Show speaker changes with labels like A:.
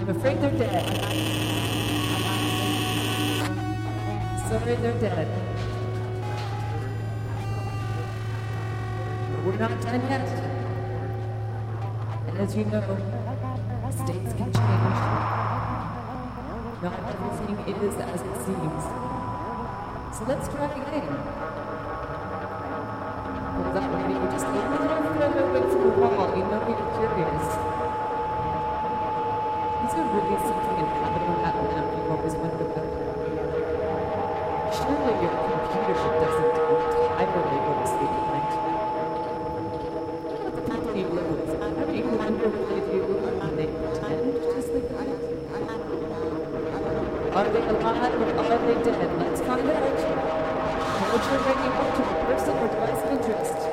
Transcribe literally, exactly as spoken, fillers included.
A: I'm afraid they're dead. Sorry, they're dead. But we're not done yet. And as you know, states can change. Not everything is as it seems. So let's try again. Hold on, maybe you're just a little further away from the wall. You know you're curious. Is there really something inhabiting that lamp you've always wondered about? Surely your computer doesn't entirely go to sleep at night. What about the people you live with? Do you wonder what they do when they pretend to sleep at night? Are they alive or are they dead? Let's find out. Hold your radio up to a person or device of interest.